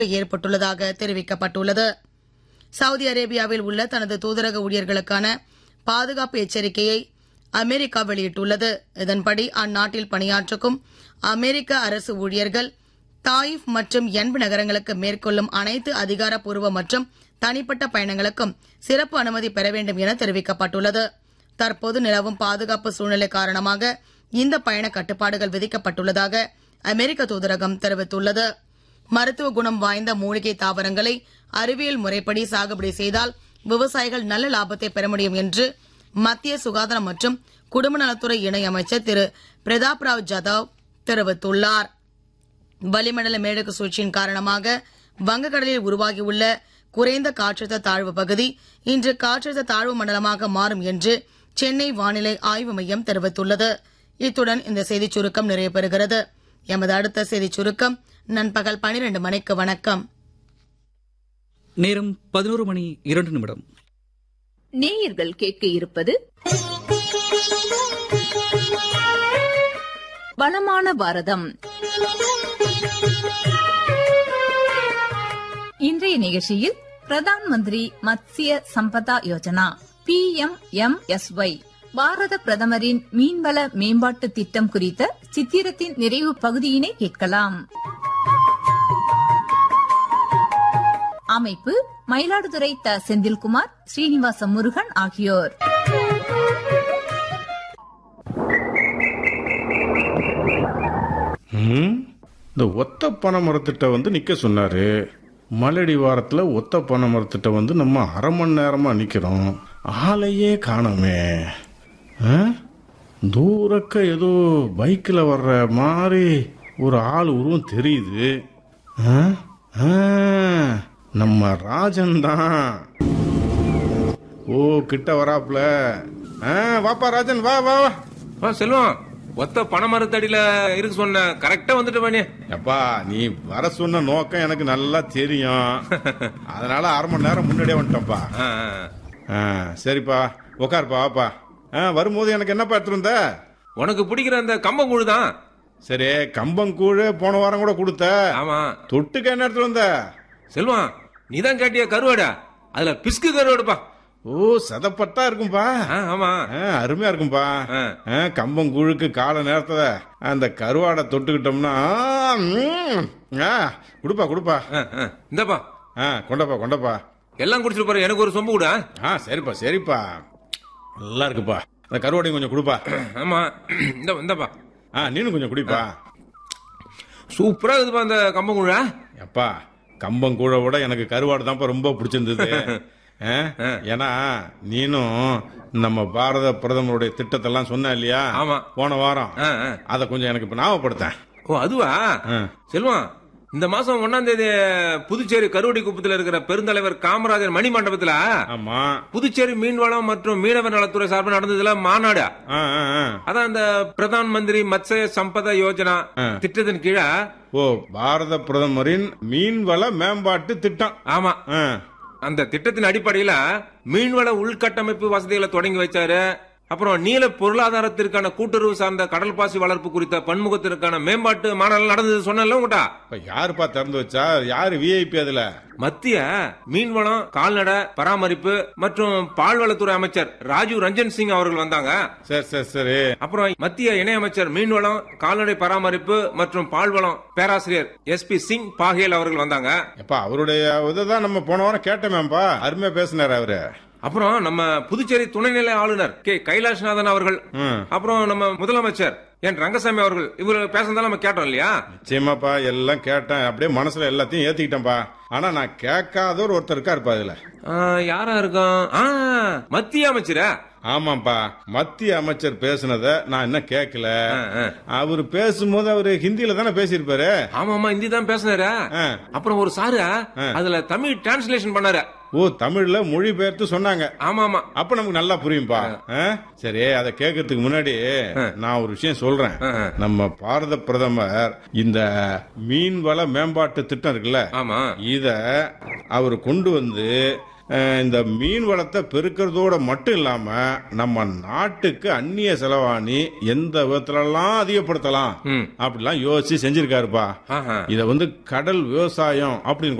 ஏற்பட்டுள்ளதாக தெரிவிக்கப்பட்டுள்ளது. சவுதி அரேபியாவில் உள்ள தனது தூதரக ஊழியர்களுக்கான பாதுகாப்பு எச்சரிக்கையை அமெரிக்கா வெளியிட்டுள்ளது. இதன்படி அந்நாட்டில் பணியாற்றும் அமெரிக்க அரசு ஊழியர்கள் தாயிஃப் மற்றும் யன்பு நகரங்களுக்கு மேற்கொள்ளும் அனைத்து அதிகாரப்பூர்வ மற்றும் தனிப்பட்ட பயணங்களுக்கும் சிறப்பு அனுமதி பெற வேண்டும் என தெரிவிக்கப்பட்டுள்ளது. தற்போது நிலவும் பாதுகாப்பு சூழ்நிலை காரணமாக இந்த பயண கட்டுப்பாடுகள் விதிக்கப்பட்டுள்ளதாக அமெரிக்க தூதரகம் தெரிவித்துள்ளது. மருத்துவ குணம் வாய்ந்த மூலிகை தாவரங்களை அறிவியல் முறைப்படி சாகுபடி செய்தால் விவசாயிகள் நல்ல லாபத்தை பெற முடியும் என்று மத்திய சுகாதாரம் மற்றும் குடும்ப நலத்துறை இணை அமைச்சர் திரு பிரதாப் ராவ் ஜாதவ் தெரிவித்துள்ளார். வளிமண்டல மேலடுக்கு சுழற்சியின் காரணமாக வங்கக்கடலில் உருவாகியுள்ள குறைந்த காற்றழுத்த தாழ்வு பகுதி இன்று காற்றழுத்த தாழ்வு மண்டலமாக மாறும் என்று சென்னை வானிலை ஆய்வு மையம் தெரிவித்துள்ளது. இத்துடன் இந்த செய்திச் சுருக்கம் நிறைவு பெறுகிறது. எமது அடுத்த செய்திச் சுருக்கம் நண்பகல் 12 மணிக்கு. வணக்கம். நேரம் 11:02. நேயர்கள் கேட்க இருப்பது வளமான பாரதம். இன்றைய நிகழ்ச்சியில் பிரதான் மந்திரி மத்ஸ்ய சம்பதா யோஜனா PMMSY பாரத பிரதமரின் மீன்வள மேம்பாட்டு திட்டம் குறித்த சித்திரத்தின் நிறைவு பகுதியினை கேட்கலாம். அமைப்பு மயிலாடுதுறை த. செந்தில்குமார், ஸ்ரீனிவாச முருகன் ஆகியோர். இந்த ஒத்த பனை மரத்திட்ட நிக்க சொன்னாரு. மலடி வாரத்துல ஒத்த பனை மரத்திட்ட நம்ம அரை மணி நேரமா நிக்கிறோம். ஆளையே காணோமே. தூரக்க ஏதோ பைக்கில் வர்ற மாதிரி ஒரு ஆள் உருவம் தெரியுது. நம்ம ராஜன் தான். ஓ, கிட்ட வராப்ல. வாப்பா ராஜன், வா வா வா. செல்வம், ஒத்த பனைமரத்தடியில இருக்கு சொன்ன கரெக்டா வந்துட்டு பண்ணி. அப்பா, நீ வர சொன்ன நோக்கம் எனக்கு நல்லா தெரியும். அதனால அரை மணி நேரம் முன்னாடியே வந்துட்டோம்ப்பா. சரிப்பா, உக்காருப்பா. வாப்பா. வரும்போது எனக்கு என்னப்பா எடுத்துருந்த? உனக்கு பிடிக்கிற அந்த கம்பங்கூழு தான். சரி, கம்பங்கூழு போன வாரம் கூட கொடுத்த. ஆமா. தொட்டுக்க என்ன எடுத்துட்டு வந்த? செல்வம், நீதான் கேட்டிய கருவாடா, அதுல பிஸ்கு கருவாடுப்பா. ஓ, சதப்பட்டா இருக்கும்பா. ஆமா, அருமையா இருக்கும்பா. கம்பங்கூழுக்கு கால நேரத்துல அந்த கருவாடை தொட்டுக்கிட்டோம்னா குடுப்பா குடுப்பா. இந்தப்பா. கொண்டப்பா கொண்டப்பா. எல்லாம் குடிச்சிட்டு போற, எனக்கு ஒரு சொம்பு கூட. சரிப்பா சரிப்பா, நல்லா இருக்குப்பா. அந்த கருவாடையும் கொஞ்சம் குடுப்பா. ஆமா, இந்தப்பா. நீனும் கொஞ்சம் குடிப்பா. சூப்பரா இருக்குப்பா அந்த கம்பங்கூழ. அப்பா, கம்பங்கூழ விட எனக்கு கருவாடு தான்ப்பா ரொம்ப பிடிச்சிருந்தது. ஏன்னா நீனும் நம்ம பாரத பிரதமருடைய திட்டத்தெல்லாம் சொன்ன இல்லையா? ஆமா, போன வாரம். அத கொஞ்சம் எனக்கு இப்ப ஞாபகப்படுத்தேன். ஓ, அதுவா? செல்வம், இந்த மாசம் 1ஆம் தேதி புதுச்சேரி கருவடி குப்பத்தில் இருக்கிற பெருந்தலைவர் காமராஜர் மணி மண்டபத்துல புதுச்சேரி மீன்வளம் மற்றும் மீனவர் நலத்துறை சார்பில் நடந்ததுல மாநாடு. அதான் அந்த பிரதான் மந்திரி மத்ஸ்ய சம்பதா யோஜனா திட்டத்தின் கீழே. ஓ, பாரத பிரதமரின் மீன்வள மேம்பாட்டு திட்டம். ஆமா, அந்த திட்டத்தின் அடிப்படையில மீன்வள உள்கட்டமைப்பு வசதிகளை தொடங்கி வச்சாரு. அப்புறம் நீல பொருளாதாரத்திற்கான கூட்டுறவு சார்ந்த கடல் பாசி வளர்ப்பு குறித்த பன்முகத்திற்கான மேம்பாட்டு மாநாடு நடந்தது சொன்னல உங்கடா. யாருப்பா திறந்து வச்சா? யாரு விஐபி அதுல? மத்திய மீன்வளம், கால்நடை பராமரிப்பு மற்றும் பால்வளத்துறை அமைச்சர் ராஜீவ் ரஞ்சன் சிங் அவர்கள் வந்தாங்க. சரி சரி சரி. அப்புறம் மத்திய இணையமைச்சர் மீன்வளம், கால்நடை பராமரிப்பு மற்றும் பால்வளம் பேராசிரியர் SP சிங் பாகேல் அவர்கள் வந்தாங்க. அவருடைய இதுதான் நம்ம போன வாரம் கேட்டோமேப்பா. அருமையா பேசினார் அவரு. அப்புறம் நம்ம புதுச்சேரி துணைநிலை ஆளுநர் கைலாஷ்நாதன் அவர்கள், அப்புறம் நம்ம முதலமைச்சர் ரங்கசாமி அவர்கள், இவங்க பேசுறதால நம்ம கேட்டோம் இல்லையா? நிச்சயமாப்பா, எல்லாம் கேட்டேன். அப்படியே மனசுல எல்லாத்தையும் ஏத்திக்கிட்டேன்பா. ஆனா நான் கேட்காத ஒருத்தர் இருக்காருப்பா இதுல. யாரா இருக்கும்? மத்திய அமைச்சரா? ஆமாப்பா, மத்திய அமைச்சர் பேசுனத நான் என்ன கேட்கல. அவரு பேசும்போது அவரு ஹிந்தியில தானே பேசியிருப்பாரு. ஆமா, ஹிந்தி தான் பேசினாரு. அப்புறம் ஒரு சாரு அதுல தமிழ் டிரான்ஸ்லேஷன் பண்ணாரு. ஓ, தமிழ்ல மொழிபெயர்த்து சொன்னாங்க. ஆமா ஆமா, அப்ப நமக்கு நல்லா புரியும்பா. சரி, அதை கேட்கறதுக்கு முன்னாடி நான் ஒரு விஷயம் சொல்றேன். நம்ம பாரத பிரதமர் இந்த மீன்வள மேம்பாட்டு திட்டம் இருக்குல்ல, ஆமா, இத அவர் கொண்டு வந்து இந்த மீன் வளத்தை பெருக்கிறதோட மட்டும் இல்லாம நம்ம நாட்டுக்கு அந்நிய செலவாணி எந்த விதத்துலலாம் அதிகப்படுத்தலாம் அப்படிலாம் யோசிச்சு செஞ்சிருக்காருப்பா. இத கடல் விவசாயம் அப்படின்னு